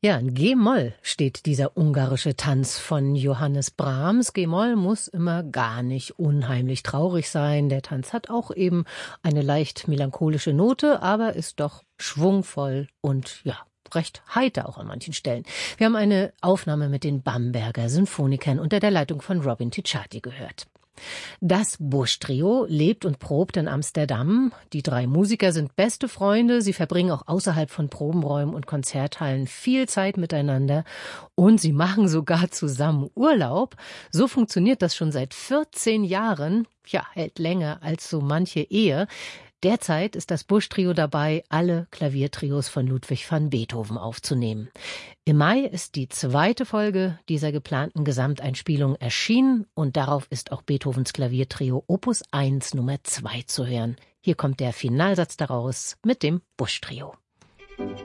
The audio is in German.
Ja, in G-Moll steht dieser ungarische Tanz von Johannes Brahms. G-Moll muss immer gar nicht unheimlich traurig sein. Der Tanz hat auch eben eine leicht melancholische Note, aber ist doch schwungvoll und ja, recht heiter auch an manchen Stellen. Wir haben eine Aufnahme mit den Bamberger Sinfonikern unter der Leitung von Robin Ticciati gehört. Das Busch-Trio lebt und probt in Amsterdam. Die 3 Musiker sind beste Freunde. Sie verbringen auch außerhalb von Probenräumen und Konzerthallen viel Zeit miteinander. Und sie machen sogar zusammen Urlaub. So funktioniert das schon seit 14 Jahren. Ja, hält länger als so manche Ehe. Derzeit ist das Busch-Trio dabei, alle Klaviertrios von Ludwig van Beethoven aufzunehmen. Im Mai ist die 2. Folge dieser geplanten Gesamteinspielung erschienen und darauf ist auch Beethovens Klaviertrio Opus 1 Nummer 2 zu hören. Hier kommt der Finalsatz daraus mit dem Busch-Trio.